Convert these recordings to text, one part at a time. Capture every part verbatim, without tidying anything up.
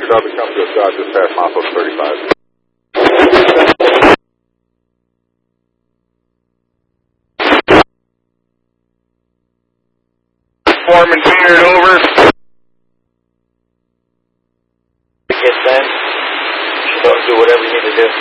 Sub, come to a stop just past milepost thirty-five. Foreman fired over. Get then. Don't do whatever you need to do.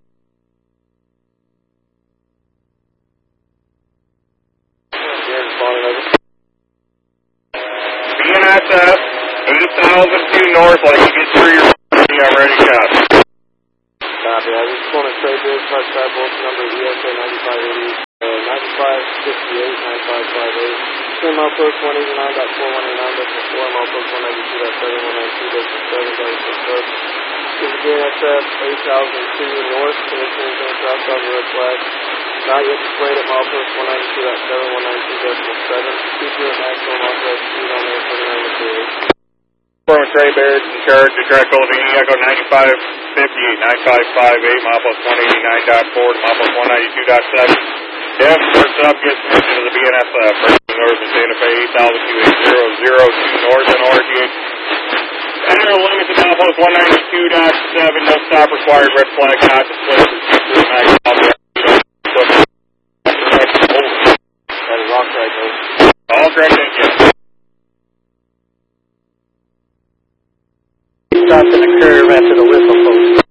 B N S F, eight thousand two north, like you get through your I'm ready to go. Copy. I just want to say this, touch that bolt number E S A ninety-five eighty, uh, ninety-five fifty-eight, ninety-five fifty-eight. Same outpost one eighty-nine point four one eight nine point four, outpost one ninety-two point seven one nine two point seven point seven. This is B N S F eight thousand two north, conditions in southbound red flag. Not yet displayed at milepost one ninety-two point seven one nine two point seven. Keep your maximum authorized speed on there twenty-nine materials. Foreman Trey Barrett in charge of track holding Echo ninety-five fifty-eight, ninety-five fifty-eight, milepost one eighty-nine point four to milepost one ninety-two point seven. Def, first up, gets permission to the B N S F. First north in Santa Fe, eight thousand two eight zero zero two north in R G. Aero limits at milepost one ninety-two point seven, no stop required, red flag not displayed for future max. That is all correct, All correct.